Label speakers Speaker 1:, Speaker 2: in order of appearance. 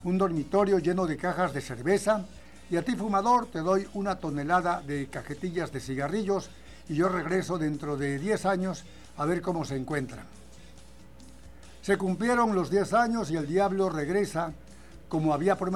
Speaker 1: un dormitorio lleno de cajas de cerveza, y a ti, fumador, te doy 1 tonelada de cajetillas de cigarrillos y yo regreso dentro de 10 años a ver cómo se encuentran. Se cumplieron los 10 años y el diablo regresa como había prometido.